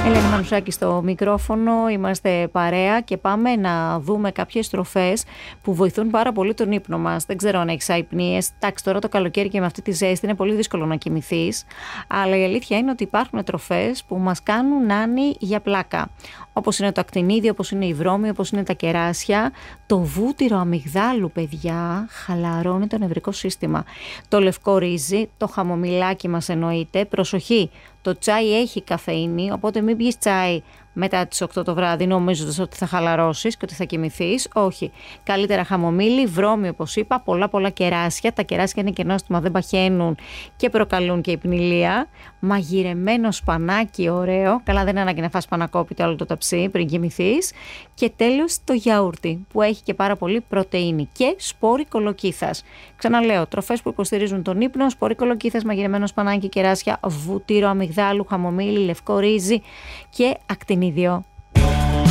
Ελένη Μανουσάκη στο μικρόφωνο, είμαστε παρέα και πάμε να δούμε κάποιες τροφές που βοηθούν πάρα πολύ τον ύπνο μας. Δεν ξέρω αν έχεις αϊπνίες. Εντάξει, τώρα το καλοκαίρι και με αυτή τη ζέστη είναι πολύ δύσκολο να κοιμηθείς. Αλλά η αλήθεια είναι ότι υπάρχουν τροφές που μας κάνουν νάνι για πλάκα. Όπως είναι το ακτινίδιο, όπως είναι η βρώμη, όπως είναι τα κεράσια. Το βούτυρο αμυγδάλου, παιδιά, χαλαρώνει το νευρικό σύστημα. Το λευκό ρύζι, το χαμομηλάκι μας εννοείται. Προσοχή, το τσάι έχει καφεΐνη, οπότε μην πεις τσάι μετά τις 8 το βράδυ νομίζοντας ότι θα χαλαρώσεις και ότι θα κοιμηθείς. Όχι. Καλύτερα χαμομήλι, βρώμη όπως είπα, πολλά κεράσια. Τα κεράσια είναι και νόστιμα, δεν παχαίνουν και προκαλούν και υπνηλία. Μαγειρεμένο σπανάκι ωραίο. Καλά, δεν είναι ανάγκη να φας πανακόπιτο όλο το ταψί πριν κοιμηθείς. Και τέλος το γιαούρτι που έχει και πάρα πολύ πρωτεΐνη και σπόρι κολοκύθας. Ξαναλέω, τροφές που υποστηρίζουν τον ύπνο, σπόρι κολοκύθας, μαγειρεμένο σπανάκι, κεράσια, βούτυρο αμυγδάλου, χαμομήλι, λευκό ρύζι και ακτινίδιο.